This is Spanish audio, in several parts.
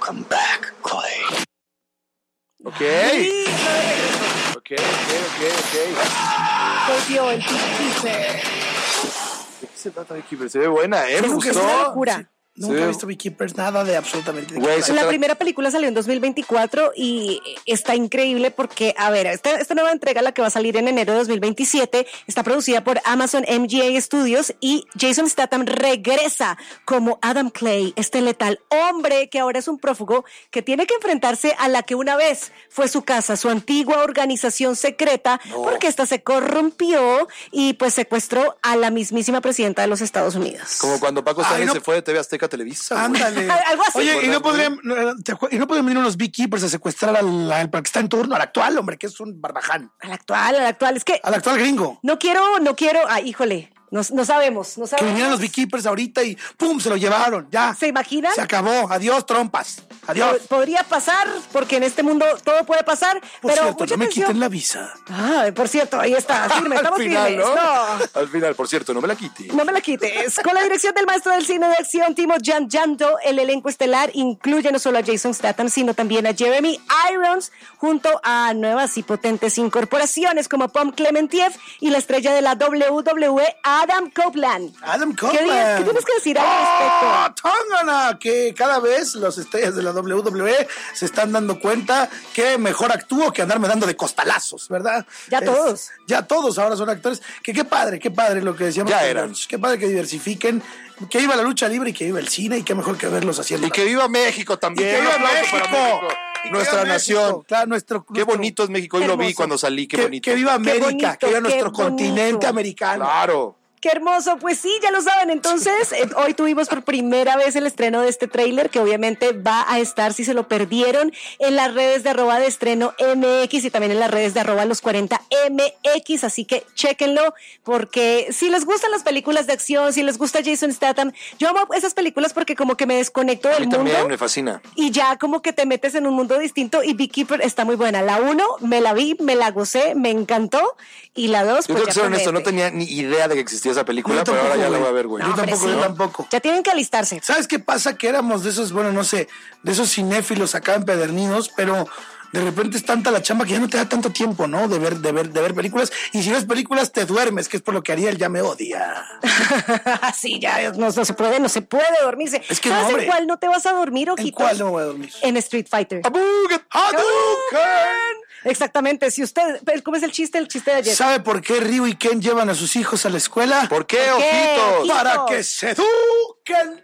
Welcome back, Clay. Ok. Volvió el Beekeeper. ¿De qué se trata Beekeeper? Se ve buena, me Es gustó. una locura. Nunca he visto Beekeepers, nada de absolutamente de Güey, qué La primera película salió en 2024 y está increíble porque, a ver, esta nueva entrega, la que va a salir en enero de 2027, está producida por Amazon MGA Studios y Jason Statham regresa como Adam Clay, este letal hombre que ahora es un prófugo que tiene que enfrentarse a la que una vez fue su casa, su antigua organización secreta, porque esta se corrompió y pues secuestró a la mismísima presidenta de los Estados Unidos. Como cuando Paco Stanley no. se fue de TV Azteca Televisa. Ándale. Algo así. Oye, ¿y no ¿Recuerdas, podrían venir unos Beekeepers a secuestrar al que está en turno, al actual, hombre, que es un barbaján? Al actual, es que Al actual gringo. no quiero, híjole, no sabemos. Que vinieran los Beekeepers ahorita y ¡pum! Se lo llevaron. Ya. ¿Se imaginan? Se acabó. Adiós, trompas. Adiós. Podría pasar, porque en este mundo todo puede pasar, Por pero cierto, mucha no me atención. quiten la visa. Por cierto, ahí está, firme, Al estamos final, firmes. ¿no? No. Al final, por cierto, no me la quite. No me la quites. Con la dirección del maestro del cine de acción, Timo Giangianto, el elenco estelar incluye no solo a Jason Statham, sino también a Jeremy Irons, junto a nuevas y potentes incorporaciones como Pom Klementiev y la estrella de la WWE, Adam Copeland. Adam ¿Qué Copeland. tienes que decir al respecto? ¡Tóngana! Que cada vez los estrellas de la WWE se están dando cuenta que mejor actúo que andarme dando de costalazos, ¿verdad? Todos. Ya todos ahora son actores. Que qué padre lo que decíamos. Ya eran. Qué padre que diversifiquen. Que viva la lucha libre y que viva el cine y qué mejor que verlos haciendo. Y que viva México también. Y que viva Un aplauso para México. Y que Nuestra viva nación. México. Claro, Qué bonito es México. Hoy lo vi Hermoso. cuando salí. Qué bonito. Que viva América, bonito, que viva qué nuestro bonito. continente americano. Claro. Qué hermoso, pues sí, ya lo saben. Entonces, hoy tuvimos por primera vez el estreno de este tráiler, que obviamente va a estar, si se lo perdieron, en las redes de @deestreno_mx y también en las redes de @los40mx, así que chéquenlo, porque si les gustan las películas de acción, si les gusta Jason Statham, yo amo esas películas porque como que me desconecto A del mí mundo. también me fascina. Y ya como que te metes en un mundo distinto y Beekeeper está muy buena. La 1 me la vi, me la gocé, me encantó. Y la 2 Yo pues tengo que ser honesto, no promete. tenía ni idea de que existía esa película, Yo pero ahora tampoco, ya la güey. voy a ver, güey. No, hombre, sí. Yo tampoco. Ya tienen que alistarse. ¿Sabes qué pasa? Que éramos de esos, bueno, no sé, de esos cinéfilos acá empedernidos, pero de repente es tanta la chamba que ya no te da tanto tiempo, ¿no? De ver películas. Y si ves películas, te duermes, que es por lo que Ariel ya me odia. Sí, ya no se puede dormirse. Es que ¿Sabes no, hombre. en cuál no te vas a dormir, ¿En ojitos? cuál no me voy a dormir? En Street Fighter. ¡Hadouken! Exactamente. Si usted, ¿cómo es el chiste? El chiste de ayer. ¿Sabe por qué Ryu y Ken llevan a sus hijos a la escuela? ¿Por qué, ¿Por qué, ojitos? ojitos? Para que se eduquen.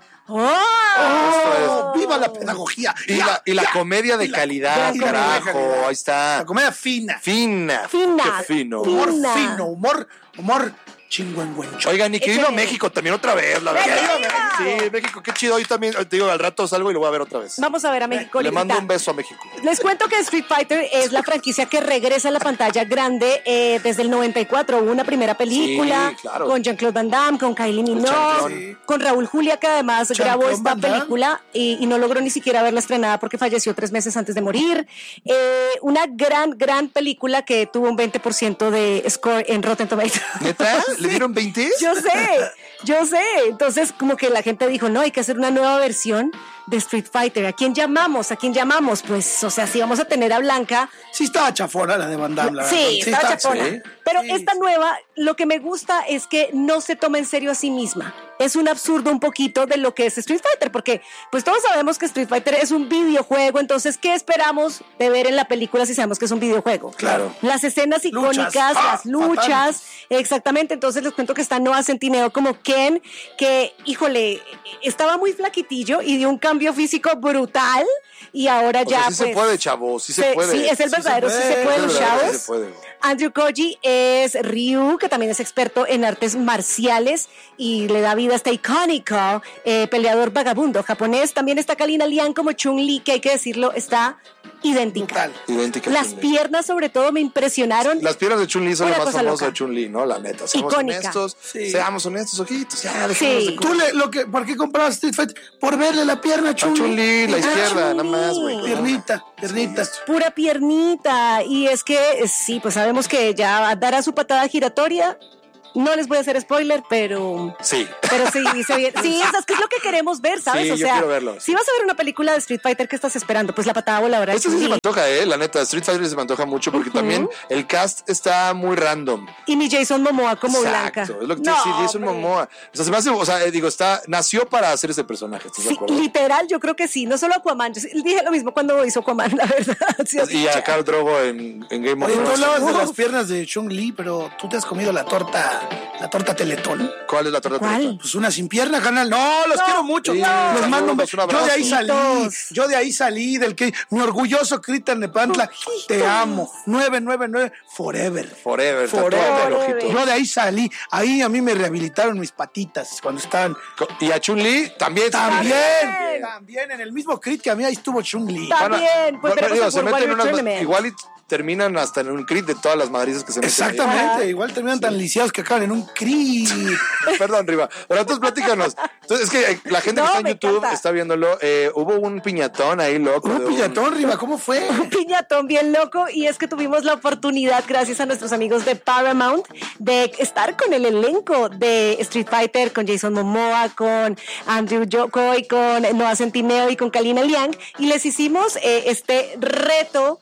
¡Oh! ¡Viva la pedagogía! Y la comedia de calidad, la carajo. Ahí está. La comedia fina. Fina. Fina. Qué fino. Humor Fina. fino, humor chingüengüencho. Oigan, y que viva Échale. México también otra vez, la verdad. ¡Que viva! Sí, México, qué chido. Yo también, te digo, al rato salgo y lo voy a ver otra vez. Vamos a ver a México Le ahorita. mando un beso a México. Les cuento que Street Fighter es la franquicia que regresa a la pantalla grande desde el 94. Hubo una primera película Sí, claro. con Jean-Claude Van Damme, con Kylie Minogue, champion. con Raúl Julia, que además grabó esta Van Damme. película y no logró ni siquiera verla estrenada porque falleció 3 meses antes de morir. Una gran película que tuvo un 20% de score en Rotten Tomatoes. ¿Neta? ¿Le dieron 20? Yo sé. Entonces, como que la gente dijo, no, hay que hacer una nueva versión de Street Fighter. ¿A quién llamamos? Pues, o sea, si vamos a tener a Blanca. Sí estaba chafona la de Van Damme, la verdad. Sí, está chapona. sí. Pero Sí. esta nueva, lo que me gusta es que no se toma en serio a sí misma. Es un absurdo un poquito de lo que es Street Fighter, porque pues todos sabemos que Street Fighter es un videojuego, entonces, ¿qué esperamos de ver en la película si sabemos que es un videojuego? Claro. Las escenas Luchas. icónicas, las luchas, Fatales. exactamente. Entonces les cuento que está Noah Centineo como Ken, que, híjole, estaba muy flaquitillo y dio un cambio físico brutal y ahora O sea, ya sí se pues, puede, chavos, sí se puede. Sí, es el Sí se verdadero, sí se puede. puede, Es el los verdadero, chavos. sí se puede. Andrew Koji es Ryu, que también es experto en artes marciales y le da vida a este icónico peleador vagabundo japonés. También está Kalina Lian como Chun-Li, que hay que decirlo, está idéntica. Brutal. Idéntica a Las Chun-Li. piernas, sobre todo, me impresionaron. Las piernas de Chun-Li son Una lo más cosa famoso loca. de Chun-Li, ¿no? La neta. Seamos Icónica. honestos. Sí. Seamos honestos, ojitos. Ya, dejémonos Sí. de Tú ¿por qué comprabas Street Fighter? Por verle la pierna a A Chun-Li. Chun-Li, la Ah, izquierda, Chun-Li. nada más, güey. Piernita. Pura piernita. Y es que, sí, pues sabemos que ya dará su patada giratoria No les voy a hacer spoiler, pero Sí. sí, se viene. Sí, es que es lo que queremos ver, ¿sabes? Sí, o yo sea, quiero verlo. si vas a ver una película de Street Fighter, ¿qué estás esperando? Pues la patada voladora. de Este sí se Chun-Li. me antoja, la neta. Street Fighter se me antoja mucho porque también el cast está muy random. Y mi Jason Momoa como Exacto, Blanca. es lo que te decía, Jason hombre. Momoa. O sea, se me hace, nació para hacer ese personaje, ¿estás de Sí, acuerdo? literal, yo creo que sí. No solo Aquaman. Yo dije lo mismo cuando hizo Aquaman, la verdad. Sí, Y a Khal Drogo en Game of Oye, tú Thrones. hablabas de las piernas de Chun-Li, pero tú te has comido la torta Teletón. ¿Cuál es la torta? ¿Cuál? Teletón? Pues una sin pierna, canal. No, los quiero mucho. Sí, Los mando. saludos, un abrazo. Yo de ahí salí del que mi orgulloso Cristian Nepantla. Te amo. 999 forever. Forever, tatuado el ojito. Yo de ahí salí. Ahí a mí me rehabilitaron mis patitas cuando estaban. Y a Chun-Li también. También en el mismo crit que a mí ahí estuvo Chun-Li. También, pues Bueno, veremos se por meten Warrior unas, Tournament. igual y terminan hasta en un crit de todas las madrizas que se meten. Exactamente, Ajá. igual terminan tan lisiados que acaban en un crit. Ahí. Perdón, Riva. Pero entonces platícanos. Entonces, es que la gente No, que está en me YouTube encanta. está viéndolo. Hubo un piñatón ahí loco. Un de piñatón, Riva, ¿cómo fue? Un piñatón bien loco, y es que tuvimos la oportunidad, gracias a nuestros amigos de Paramount, de estar con el elenco de Street Fighter, con Jason Momoa, con Andrew Jokoy, con Noah Centineo y con Kalina Liang, y les hicimos este reto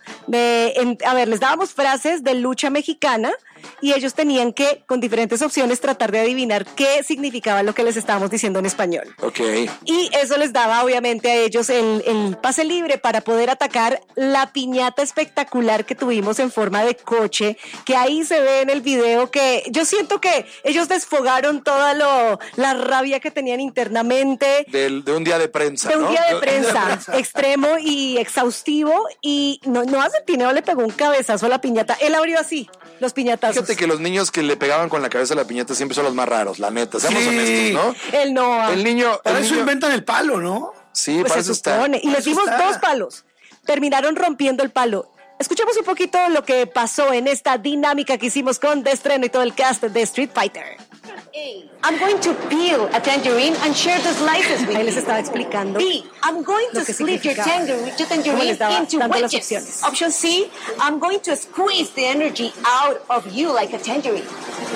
les dábamos frases de lucha mexicana y ellos tenían que, con diferentes opciones, tratar de adivinar qué significaba lo que les estábamos diciendo en español. Ok. Y eso les daba obviamente a ellos el pase libre para poder atacar la piñata espectacular que tuvimos en forma de coche, que ahí se ve en el video que yo siento que ellos desfogaron toda la rabia que tenían internamente. De un día de prensa, De un ¿no? día de prensa extremo y exhaustivo, y Noah Centineo le pegó un cabezazo a la piñata. Él abrió así los piñatazos. Fíjate que los niños que le pegaban con la cabeza a la piñata siempre son los más raros, la neta. Seamos Sí. honestos, ¿no? El Noah. El niño. Para el eso niño- inventan el palo, ¿no? Sí, Pues para se eso está. supone. Y les Eso dimos está. 2 palos. Terminaron rompiendo el palo. Escuchemos un poquito lo que pasó en esta dinámica que hicimos con de estreno y todo el cast de Street Fighter. I'm going to peel a tangerine and share the slices with Ahí les you. estaba explicando. B, I'm going Lo to que split your significaba. tangerine ¿Cómo les daba into dando las wedges. opciones? Option C, I'm going to squeeze the energy out of you like a tangerine.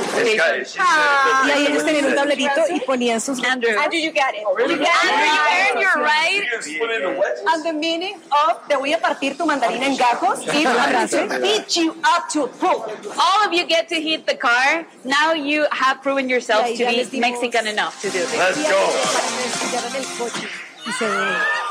Y ahí ellos tenían un tablerito y ponían sus... Andrew, you got it. You got it. You earned your right. And the meaning of te voy a partir tu mandarina en gajos y la frase Beat you up to a pulp. All of you get to hit the car. Now you have proven yourselves Yeah, to ya be les dimos- Mexican enough to do this. el coche y se ve.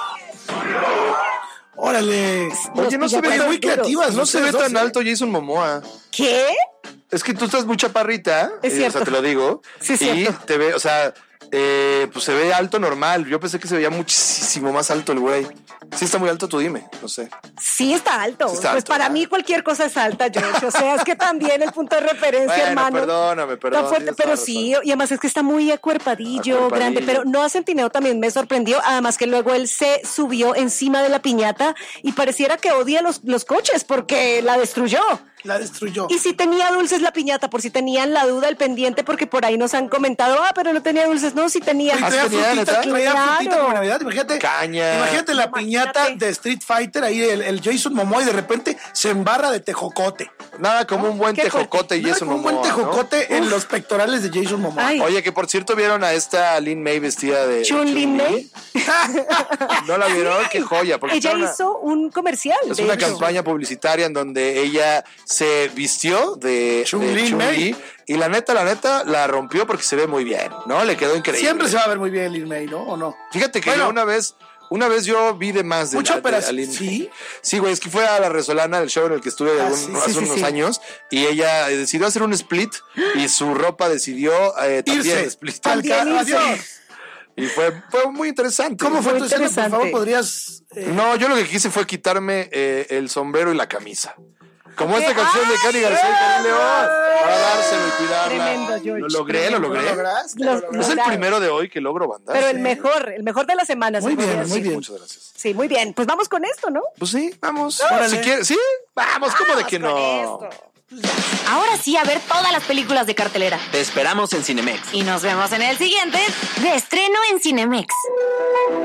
Órale. Oye, no se ve Oye, tan muy creativas, No se ve ustedes tan dos, alto Jason Momoa. ¿Qué? Es que tú estás muy chaparrita. Es o cierto. sea, te lo digo. Sí, es y cierto. te ve, o sea, pues se ve alto normal. Yo pensé que se veía muchísimo más alto el güey. Sí está muy alto, tú dime, no sé. Sí está alto. Sí está Pues alto, para ¿verdad? mí cualquier cosa es alta, George. O sea, es que también el punto de referencia, Bueno, hermano. perdóname, Tan fuerte, tienes pero toda sí, razón. y además es que está muy acuerpadillo, grande, pero Noah Centineo también me sorprendió, además que luego él se subió encima de la piñata y pareciera que odia los coches porque la destruyó. La destruyó. Y si tenía dulces la piñata, por si tenían la duda, el pendiente, porque por ahí nos han comentado, pero no tenía dulces. No, sí tenía. Y traía tenía, frutita, neta? traía Claro. frutita como Navidad. Imagínate. Caña. Imagínate la piñata Imagínate. de Street Fighter, ahí el Jason Momoa, y de repente se embarra de tejocote. Nada como un buen Qué tejocote y Mira, Jason con un buen Momoa, ¿no? tejocote en los pectorales de Jason Momoa. Ay. Oye, que por cierto vieron a esta Lin May vestida de Chun-Li May. ¿No la vieron? Qué joya. Porque Ella está una- hizo un comercial. Es de una hecho. campaña publicitaria en donde ella se vistió de Chun-Li Chun-Li May. y la neta, la rompió porque se ve muy bien, ¿no? Le quedó increíble. Siempre se va a ver muy bien Lin May, ¿no? ¿O no? Fíjate que Bueno. yo una vez yo vi de más de Mucha a operación, Lin May. ¿sí? Sí, güey, es que fue a la Resolana, el show en el que estuve Sí, hace sí, unos sí. años, y ella decidió hacer un split y su ropa decidió también Irse. split. También irse. Adiós. Y fue muy interesante. ¿Cómo fue Muy tu escena? Por interesante. favor, podrías... No, yo lo que quise fue quitarme el sombrero y la camisa. Como esta canción de Cani García y Karim León. Para dárselo y cuidarla. Tremendo, George, Lo logré. ¿Lo lograste? Los- Es el lograron. primero de hoy que logro banda. Pero el mejor de la semana. Muy se podría bien, muy decir. bien. Muchas gracias. Sí, muy bien. Pues vamos con esto, ¿no? Pues sí, vamos. Órale. Si quieres, sí, vamos, ¿cómo de que Con no? esto. Ahora sí, a ver todas las películas de cartelera. Te esperamos en Cinemex. Y nos vemos en el siguiente. De estreno en Cinemex.